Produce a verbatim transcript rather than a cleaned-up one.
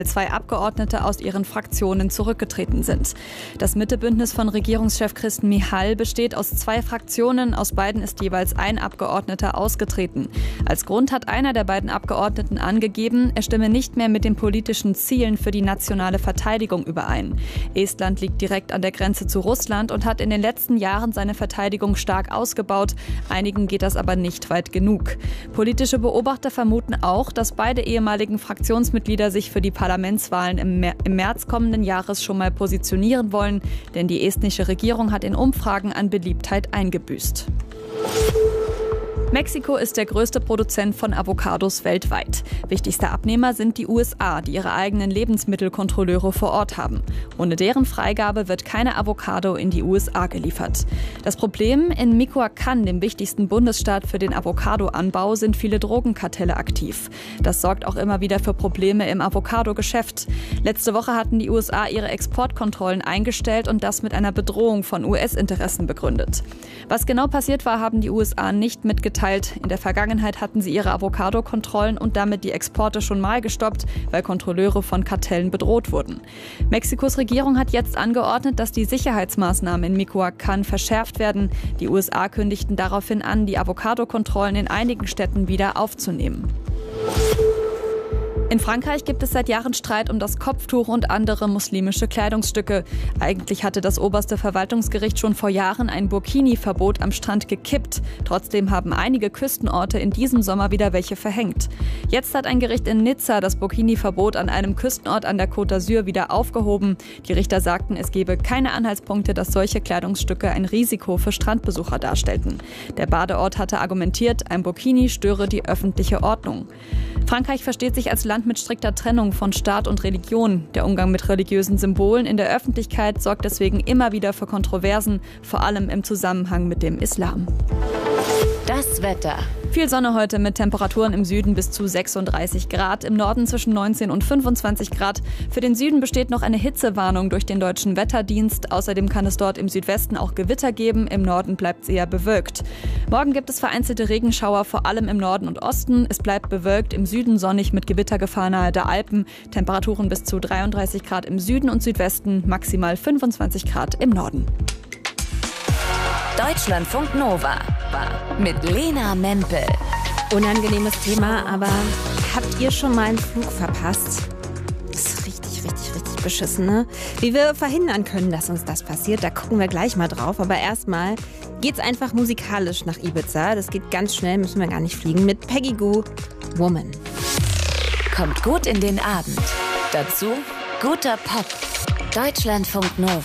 zwei Abgeordnete aus ihren Fraktionen zurückgetreten sind. Das Mittebündnis von Regierungschef Kristen Michal besteht aus zwei Fraktionen. Aus beiden ist jeweils ein Abgeordneter ausgetreten. Als Grund hat einer der beiden Abgeordneten angegeben, er stimme nicht mehr mit den politischen Zielen für die nationale Verteidigung überein. Estland liegt direkt an der Grenze zu Russland und hat in den letzten Jahren seine Verteidigung stark ausgebaut. Einigen geht das aber nicht weit genug. Politische Beobachter vermuten auch, dass beide ehemaligen Fraktionsmitglieder sich für die Parlamentswahlen im März kommenden Jahres schon mal positionieren wollen, denn die estnische Regierung hat in Umfragen an Beliebtheit eingebüßt. Mexiko ist der größte Produzent von Avocados weltweit. Wichtigster Abnehmer sind die U S A, die ihre eigenen Lebensmittelkontrolleure vor Ort haben. Ohne deren Freigabe wird keine Avocado in die U S A geliefert. Das Problem: In Michoacán, dem wichtigsten Bundesstaat für den Avocadoanbau, sind viele Drogenkartelle aktiv. Das sorgt auch immer wieder für Probleme im Avocado-Geschäft. Letzte Woche hatten die U S A ihre Exportkontrollen eingestellt und das mit einer Bedrohung von U S-Interessen begründet. Was genau passiert war, haben die U S A nicht mitgeteilt. In der Vergangenheit hatten sie ihre Avocado-Kontrollen und damit die Exporte schon mal gestoppt, weil Kontrolleure von Kartellen bedroht wurden. Mexikos Regierung hat jetzt angeordnet, dass die Sicherheitsmaßnahmen in Michoacán verschärft werden. Die U S A kündigten daraufhin an, die Avocado-Kontrollen in einigen Städten wieder aufzunehmen. In Frankreich gibt es seit Jahren Streit um das Kopftuch und andere muslimische Kleidungsstücke. Eigentlich hatte das oberste Verwaltungsgericht schon vor Jahren ein Burkini-Verbot am Strand gekippt. Trotzdem haben einige Küstenorte in diesem Sommer wieder welche verhängt. Jetzt hat ein Gericht in Nizza das Burkini-Verbot an einem Küstenort an der Côte d'Azur wieder aufgehoben. Die Richter sagten, es gebe keine Anhaltspunkte, dass solche Kleidungsstücke ein Risiko für Strandbesucher darstellten. Der Badeort hatte argumentiert, ein Burkini störe die öffentliche Ordnung. Frankreich versteht sich als Land mit strikter Trennung von Staat und Religion. Der Umgang mit religiösen Symbolen in der Öffentlichkeit sorgt deswegen immer wieder für Kontroversen, vor allem im Zusammenhang mit dem Islam. Das Wetter. Viel Sonne heute mit Temperaturen im Süden bis zu sechsunddreißig Grad, im Norden zwischen neunzehn und fünfundzwanzig Grad. Für den Süden besteht noch eine Hitzewarnung durch den Deutschen Wetterdienst. Außerdem kann es dort im Südwesten auch Gewitter geben, im Norden bleibt es eher bewölkt. Morgen gibt es vereinzelte Regenschauer, vor allem im Norden und Osten. Es bleibt bewölkt, im Süden sonnig mit Gewittergefahr nahe der Alpen. Temperaturen bis zu dreiunddreißig Grad im Süden und Südwesten, maximal fünfundzwanzig Grad im Norden. Deutschlandfunk Nova mit Lena Mempel. Unangenehmes Thema, aber habt ihr schon mal einen Flug verpasst? Das ist richtig, richtig, richtig beschissen, ne? Wie wir verhindern können, dass uns das passiert, da gucken wir gleich mal drauf. Aber erstmal geht's einfach musikalisch nach Ibiza. Das geht ganz schnell, müssen wir gar nicht fliegen. Mit Peggy Gou, Woman. Kommt gut in den Abend. Dazu guter Pop. Deutschlandfunk Nova.